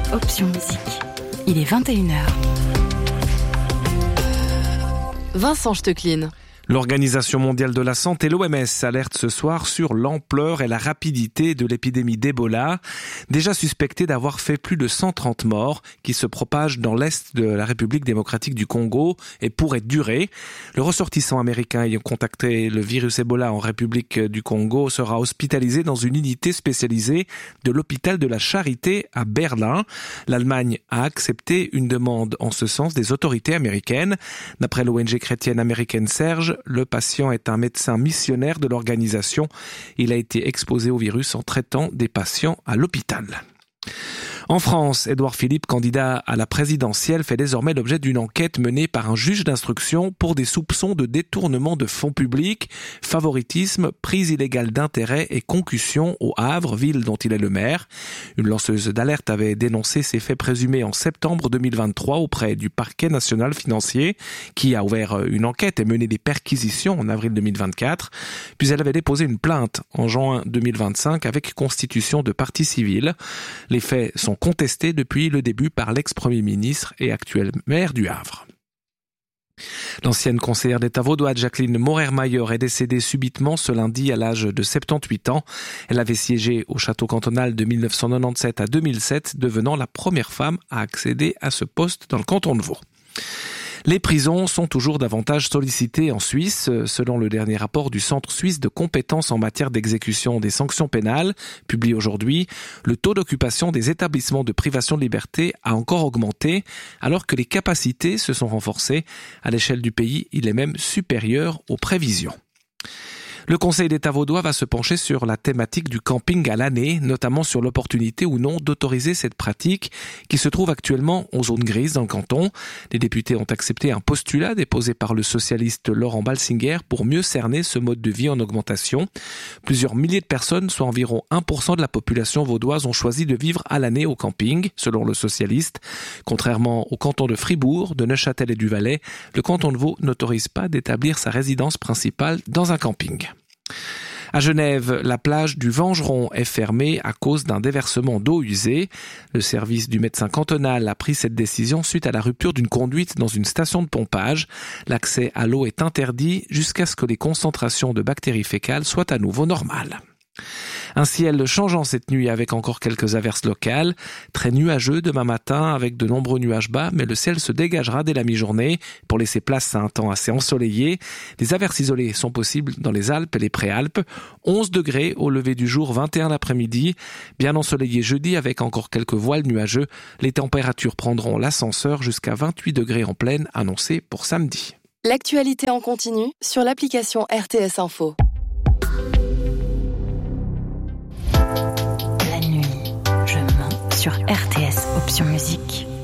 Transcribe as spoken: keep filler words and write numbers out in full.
Option Musique. Il est vingt et une heures. Vincent Stecklin. L'Organisation mondiale de la santé, l'O M S, alerte ce soir sur l'ampleur et la rapidité de l'épidémie d'Ebola, déjà suspectée d'avoir fait plus de cent trente morts, qui se propage dans l'est de la République démocratique du Congo et pourrait durer. Le ressortissant américain ayant contacté le virus Ebola en République du Congo sera hospitalisé dans une unité spécialisée de l'hôpital de la Charité à Berlin. L'Allemagne a accepté une demande en ce sens des autorités américaines. D'après l'O N G chrétienne américaine Serge, le patient est un médecin missionnaire de l'organisation. Il a été exposé au virus en traitant des patients à l'hôpital. En France, Édouard Philippe, candidat à la présidentielle, fait désormais l'objet d'une enquête menée par un juge d'instruction pour des soupçons de détournement de fonds publics, favoritisme, prise illégale d'intérêt et concussion au Havre, ville dont il est le maire. Une lanceuse d'alerte avait dénoncé ces faits présumés en septembre deux mille vingt-trois auprès du parquet national financier, qui a ouvert une enquête et mené des perquisitions en avril deux mille vingt-quatre. Puis elle avait déposé une plainte en juin deux mille vingt-cinq avec constitution de partie civile. Les faits sont contestés depuis le début par l'ex-premier ministre et actuel maire du Havre. L'ancienne conseillère d'État vaudoise Jacqueline Maurer-Mayer est décédée subitement ce lundi à l'âge de soixante-dix-huit ans. Elle avait siégé au château cantonal de mille neuf cent quatre-vingt-dix-sept à deux mille sept, devenant la première femme à accéder à ce poste dans le canton de Vaud. Les prisons sont toujours davantage sollicitées en Suisse. Selon le dernier rapport du Centre suisse de compétences en matière d'exécution des sanctions pénales, publié aujourd'hui, le taux d'occupation des établissements de privation de liberté a encore augmenté, alors que les capacités se sont renforcées. À l'échelle du pays, il est même supérieur aux prévisions. Le Conseil d'État vaudois va se pencher sur la thématique du camping à l'année, notamment sur l'opportunité ou non d'autoriser cette pratique qui se trouve actuellement en zone grise dans le canton. Les députés ont accepté un postulat déposé par le socialiste Laurent Balsinger pour mieux cerner ce mode de vie en augmentation. Plusieurs milliers de personnes, soit environ un pour cent de la population vaudoise, ont choisi de vivre à l'année au camping, selon le socialiste. Contrairement au canton de Fribourg, de Neuchâtel et du Valais, le canton de Vaud n'autorise pas d'établir sa résidence principale dans un camping. À Genève, la plage du Vengeron est fermée à cause d'un déversement d'eau usée. Le service du médecin cantonal a pris cette décision suite à la rupture d'une conduite dans une station de pompage. L'accès à l'eau est interdit jusqu'à ce que les concentrations de bactéries fécales soient à nouveau normales. Un ciel changeant cette nuit avec encore quelques averses locales. Très nuageux demain matin avec de nombreux nuages bas, mais le ciel se dégagera dès la mi-journée pour laisser place à un temps assez ensoleillé. Des averses isolées sont possibles dans les Alpes et les Préalpes. onze degrés au lever du jour, vingt et un l'après-midi. Bien ensoleillé jeudi avec encore quelques voiles nuageux. Les températures prendront l'ascenseur jusqu'à vingt-huit degrés en pleine annoncé pour samedi. L'actualité en continu sur l'application R T S Info. Sur R T S Option Musique.